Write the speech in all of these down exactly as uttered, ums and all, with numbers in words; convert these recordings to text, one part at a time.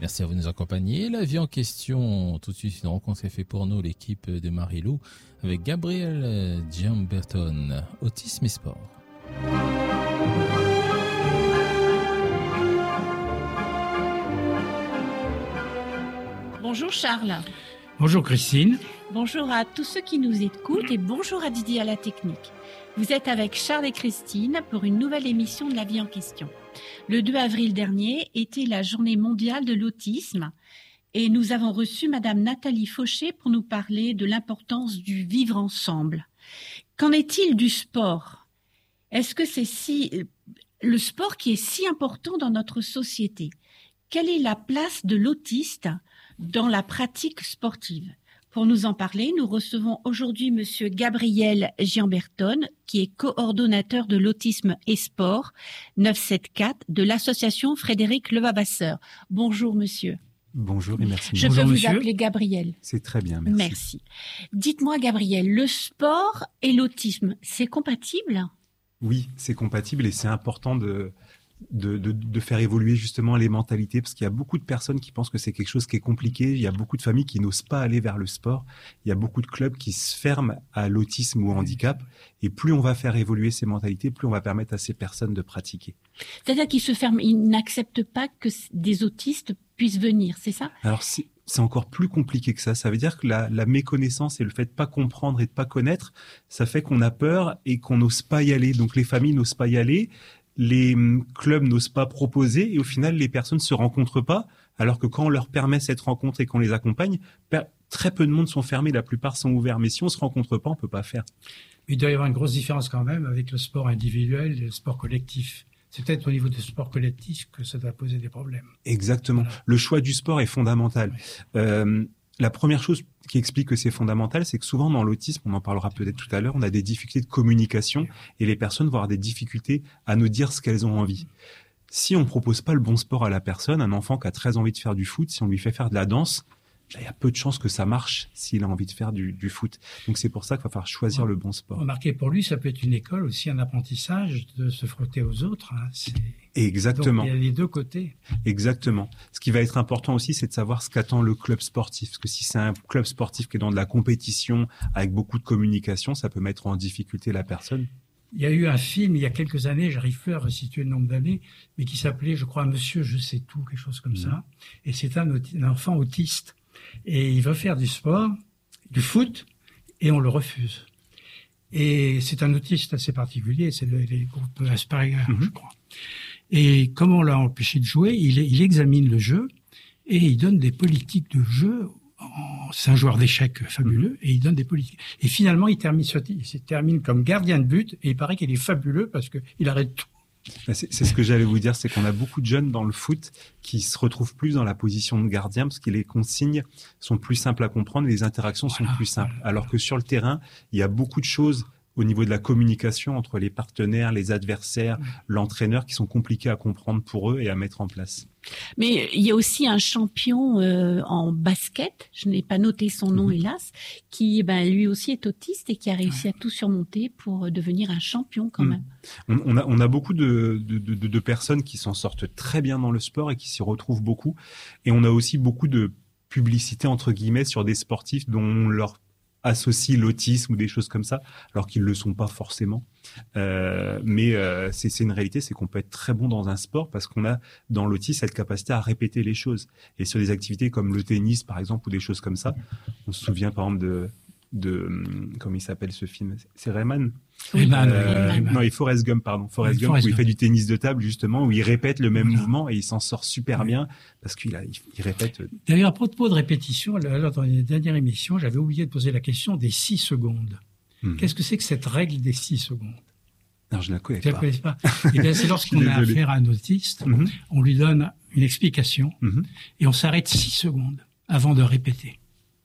Merci à vous de nous accompagner. La vie en question, tout de suite une rencontre est faite pour nous, l'équipe de Marie-Lou, avec Gabriel Giambertone, Autisme et Sport. Bonjour Charles. Bonjour Christine. Bonjour à tous ceux qui nous écoutent et bonjour à Didier à la technique. Vous êtes avec Charles et Christine pour une nouvelle émission de La vie en question. Le deux avril dernier était la journée mondiale de l'autisme et nous avons reçu Madame Nathalie Fauché pour nous parler de l'importance du vivre ensemble. Qu'en est-il du sport ? Est-ce que c'est si le sport qui est si important dans notre société ? Quelle est la place de l'autiste dans la pratique sportive ? Pour nous en parler, nous recevons aujourd'hui Monsieur Gabriel Giambertone, qui est coordonnateur de l'autisme et sport neuf cent soixante-quatorze de l'association Frédéric Levavasseur. Bonjour monsieur. Bonjour et merci. Je Bonjour, peux monsieur. vous appeler Gabriel. C'est très bien, merci. Merci. Dites-moi Gabriel, le sport et l'autisme, c'est compatible ? Oui, c'est compatible et c'est important de... De, de, de faire évoluer justement les mentalités, parce qu'il y a beaucoup de personnes qui pensent que c'est quelque chose qui est compliqué, il y a beaucoup de familles qui n'osent pas aller vers le sport, il y a beaucoup de clubs qui se ferment à l'autisme ou au handicap, et plus on va faire évoluer ces mentalités, plus on va permettre à ces personnes de pratiquer. C'est-à-dire qu'ils se ferment, ils n'acceptent pas que des autistes puissent venir, c'est ça ? Alors c'est, c'est encore plus compliqué que ça, ça veut dire que la, la méconnaissance et le fait de pas comprendre et de pas connaître, ça fait qu'on a peur et qu'on n'ose pas y aller, donc les familles n'osent pas y aller, les clubs n'osent pas proposer et au final, les personnes se rencontrent pas, alors que quand on leur permet cette rencontre et qu'on les accompagne, très peu de monde sont fermés, la plupart sont ouverts. Mais si on se rencontre pas, on peut pas faire. Il doit y avoir une grosse différence quand même avec le sport individuel et le sport collectif. C'est peut-être au niveau du sport collectif que ça doit poser des problèmes. Exactement. Voilà. Le choix du sport est fondamental. Oui. Euh, La première chose qui explique que c'est fondamental, c'est que souvent dans l'autisme, on en parlera peut-être tout à l'heure, on a des difficultés de communication et les personnes vont avoir des difficultés à nous dire ce qu'elles ont envie. Si on propose pas le bon sport à la personne, un enfant qui a très envie de faire du foot, si on lui fait faire de la danse, il y a peu de chances que ça marche s'il a envie de faire du, du foot. Donc c'est pour ça qu'il va falloir choisir ouais. le bon sport. Remarquez, pour lui, ça peut être une école aussi, un apprentissage de se frotter aux autres. Hein. C'est... Exactement. Donc, il y a les deux côtés. Exactement. Ce qui va être important aussi, c'est de savoir ce qu'attend le club sportif. Parce que si c'est un club sportif qui est dans de la compétition, avec beaucoup de communication, ça peut mettre en difficulté la personne. Il y a eu un film il y a quelques années, j'arrive plus à resituer le nombre d'années, mais qui s'appelait, je crois, Monsieur je sais tout, quelque chose comme mmh. ça. Et c'est un, un enfant autiste. Et il veut faire du sport, du foot, et on le refuse. Et c'est un autiste assez particulier, c'est le, les groupes Asperger, mmh. je crois. Et comme on l'a empêché de jouer, il, il examine le jeu et il donne des politiques de jeu. En, c'est un joueur d'échecs fabuleux mmh. et il donne des politiques. Et finalement, il termine, il se termine comme gardien de but et il paraît qu'il est fabuleux parce qu'il arrête tout. C'est, c'est ce que j'allais vous dire, c'est qu'on a beaucoup de jeunes dans le foot qui se retrouvent plus dans la position de gardien parce que les consignes sont plus simples à comprendre, les interactions voilà, sont plus simples. Voilà. Alors que sur le terrain, il y a beaucoup de choses au niveau de la communication entre les partenaires, les adversaires, mmh. l'entraîneur qui sont compliquées à comprendre pour eux et à mettre en place. Mais il y a aussi un champion euh, en basket, je n'ai pas noté son nom mmh. hélas, qui ben, lui aussi est autiste et qui a réussi ouais. à tout surmonter pour devenir un champion quand mmh. même. On, on, a, on a beaucoup de, de, de, de personnes qui s'en sortent très bien dans le sport et qui s'y retrouvent beaucoup. Et on a aussi beaucoup de publicité entre guillemets sur des sportifs dont on leur associent l'autisme ou des choses comme ça, alors qu'ils le sont pas forcément. Euh, mais euh, c'est, c'est une réalité, c'est qu'on peut être très bon dans un sport parce qu'on a dans l'autisme cette capacité à répéter les choses. Et sur des activités comme le tennis, par exemple, ou des choses comme ça, on se souvient par exemple de, de comment il s'appelle ce film ? C'est Rayman. Rayman, euh, oui, non, et Forrest Gump, pardon. Forrest oui, Gump, Forrest où Gump. Il fait du tennis de table, justement, où il répète le même voilà. mouvement et il s'en sort super oui. bien parce qu'il a, il, il répète. D'ailleurs, à propos de répétition, alors, dans les dernières émissions, j'avais oublié de poser la question des six secondes. Mmh. Qu'est-ce que c'est que cette règle des six secondes ? Non, je ne la connais pas. Je ne la connais pas. Eh bien, c'est lorsqu'on a affaire à un autiste, mmh. on lui donne une explication mmh. et on s'arrête six secondes avant de répéter.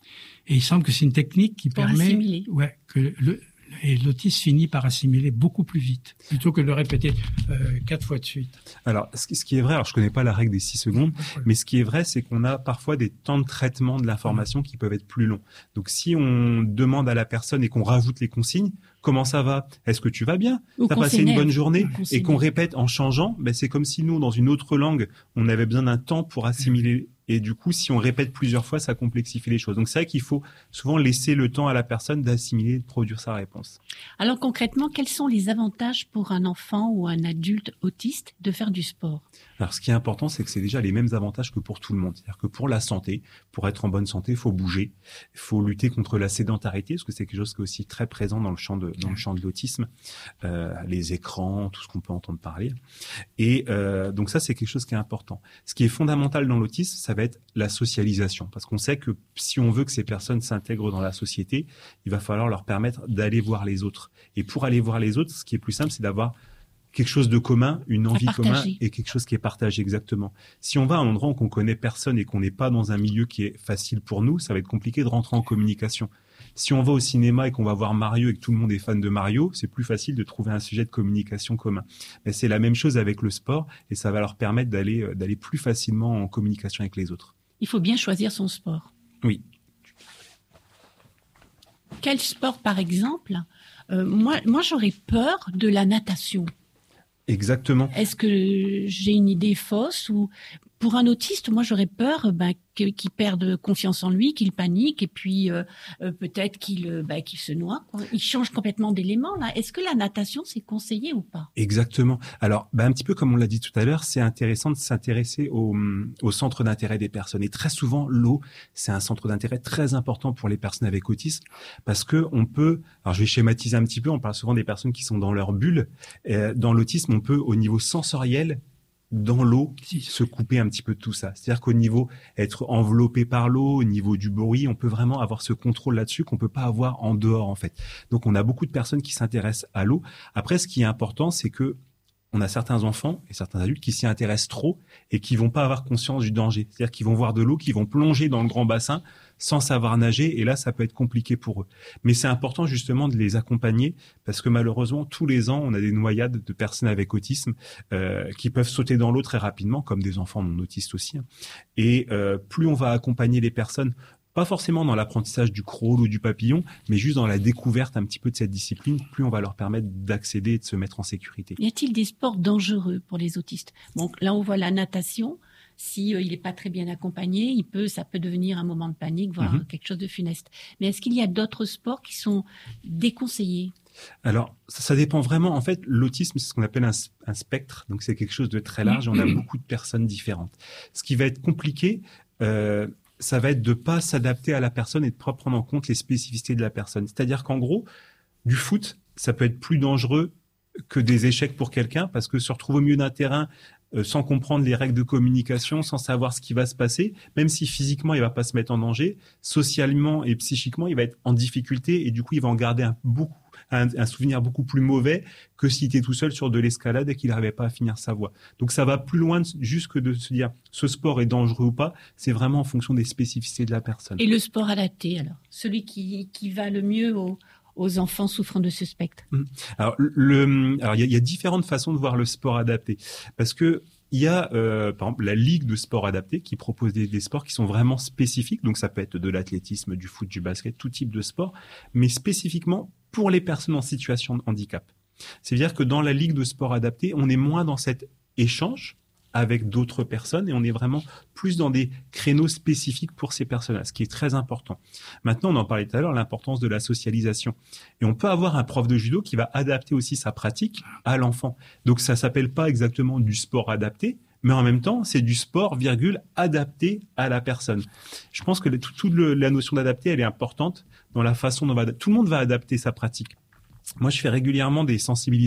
Et il semble que c'est une technique qui pour permet, assimiler. ouais, que le et l'autiste finit par assimiler beaucoup plus vite, plutôt que de le répéter euh, quatre fois de suite. Alors, ce qui est vrai, alors je connais pas la règle des six secondes, mais ce qui est vrai, c'est qu'on a parfois des temps de traitement de l'information qui peuvent être plus longs. Donc, si on demande à la personne et qu'on rajoute les consignes, comment ça va ? Est-ce que tu vas bien ? T'as passé une bonne journée ? Et qu'on répète en changeant, ben c'est comme si nous, dans une autre langue, on avait besoin d'un temps pour assimiler Et du coup, si on répète plusieurs fois, ça complexifie les choses. Donc, c'est vrai qu'il faut souvent laisser le temps à la personne d'assimiler, de produire sa réponse. Alors concrètement, quels sont les avantages pour un enfant ou un adulte autiste de faire du sport ? Alors, ce qui est important, c'est que c'est déjà les mêmes avantages que pour tout le monde. C'est-à-dire que pour la santé, pour être en bonne santé, il faut bouger, il faut lutter contre la sédentarité, parce que c'est quelque chose qui est aussi très présent dans le champ de, dans le champ de l'autisme, euh, les écrans, tout ce qu'on peut entendre parler. Et euh, donc ça, c'est quelque chose qui est important. Ce qui est fondamental dans l'autisme, ça va être la socialisation, parce qu'on sait que si on veut que ces personnes s'intègrent dans la société, il va falloir leur permettre d'aller voir les autres. Et pour aller voir les autres, ce qui est plus simple, c'est d'avoir quelque chose de commun, une envie commune et quelque chose qui est partagé exactement. Si on va à un endroit où on connaît personne et qu'on n'est pas dans un milieu qui est facile pour nous, ça va être compliqué de rentrer en communication. Si on va au cinéma et qu'on va voir Mario et que tout le monde est fan de Mario, c'est plus facile de trouver un sujet de communication commun. Mais c'est la même chose avec le sport et ça va leur permettre d'aller, d'aller plus facilement en communication avec les autres. Il faut bien choisir son sport. Oui. Quel sport, par exemple ? euh, Moi, moi, j'aurais peur de la natation. Exactement. Est-ce que j'ai une idée fausse ou pour un autiste, moi j'aurais peur ben, qu'il perde confiance en lui, qu'il panique et puis euh, euh, peut-être qu'il, ben, qu'il se noie, quoi. Il change complètement d'élément là. Est-ce que la natation c'est conseillé ou pas ? Exactement. Alors ben, un petit peu comme on l'a dit tout à l'heure, c'est intéressant de s'intéresser au, au centre d'intérêt des personnes. Et très souvent, l'eau, c'est un centre d'intérêt très important pour les personnes avec autisme parce que on peut. Alors je vais schématiser un petit peu. On parle souvent des personnes qui sont dans leur bulle. Euh, dans l'autisme, on peut au niveau sensoriel dans l'eau, se couper un petit peu de tout ça. C'est-à-dire qu'au niveau être enveloppé par l'eau, au niveau du bruit, on peut vraiment avoir ce contrôle là-dessus qu'on peut pas avoir en dehors, en fait. Donc, on a beaucoup de personnes qui s'intéressent à l'eau. Après, ce qui est important, c'est que on a certains enfants et certains adultes qui s'y intéressent trop et qui vont pas avoir conscience du danger. C'est-à-dire qu'ils vont voir de l'eau, qui vont plonger dans le grand bassin sans savoir nager et là, ça peut être compliqué pour eux. Mais c'est important justement de les accompagner parce que malheureusement, tous les ans, on a des noyades de personnes avec autisme euh, qui peuvent sauter dans l'eau très rapidement, comme des enfants non autistes aussi. Et euh, plus on va accompagner les personnes, pas forcément dans l'apprentissage du crawl ou du papillon, mais juste dans la découverte un petit peu de cette discipline, plus on va leur permettre d'accéder et de se mettre en sécurité. Y a-t-il des sports dangereux pour les autistes ? Bon, là, on voit la natation. Si euh, il n'est pas très bien accompagné, il peut, ça peut devenir un moment de panique, voire mm-hmm. quelque chose de funeste. Mais est-ce qu'il y a d'autres sports qui sont déconseillés ? Alors, ça, ça dépend vraiment. En fait, l'autisme, c'est ce qu'on appelle un, un spectre. Donc, c'est quelque chose de très large et on a beaucoup de personnes différentes. Ce qui va être compliqué, euh, ça va être de pas s'adapter à la personne et de pas prendre en compte les spécificités de la personne. C'est-à-dire qu'en gros, du foot, ça peut être plus dangereux que des échecs pour quelqu'un parce que se retrouver au milieu d'un terrain euh, sans comprendre les règles de communication, sans savoir ce qui va se passer, même si physiquement il va pas se mettre en danger, socialement et psychiquement il va être en difficulté et du coup il va en garder un beaucoup un, un souvenir beaucoup plus mauvais que s'il était tout seul sur de l'escalade et qu'il n'arrivait pas à finir sa voie. Donc ça va plus loin de, juste que de se dire ce sport est dangereux ou pas, c'est vraiment en fonction des spécificités de la personne. Et le sport adapté alors, celui qui qui va le mieux au aux enfants souffrant de ce spectre. Alors, le, alors il y a, il y a différentes façons de voir le sport adapté, parce que il y a, euh, par exemple, la Ligue de sport adapté qui propose des, des sports qui sont vraiment spécifiques. Donc, ça peut être de l'athlétisme, du foot, du basket, tout type de sport, mais spécifiquement pour les personnes en situation de handicap. C'est-à-dire que dans la Ligue de sport adapté, on est moins dans cet échange avec d'autres personnes et on est vraiment plus dans des créneaux spécifiques pour ces personnes-là, ce qui est très important. Maintenant, on en parlait tout à l'heure, l'importance de la socialisation. Et on peut avoir un prof de judo qui va adapter aussi sa pratique à l'enfant. Donc, ça s'appelle pas exactement du sport adapté, mais en même temps, c'est du sport, virgule, adapté à la personne. Je pense que toute tout la notion d'adapté, elle est importante dans la façon dont on va... Tout le monde va adapter sa pratique. Moi, je fais régulièrement des sensibilisations